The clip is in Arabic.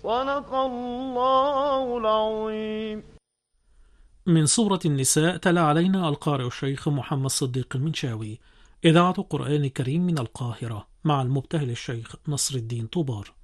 صدق الله العظيم. من سورة النساء تلا علينا القارئ الشيخ محمد صديق المنشاوي. إذاعة قرآن كريم من القاهرة مع المبتهل الشيخ نصر الدين طوبار.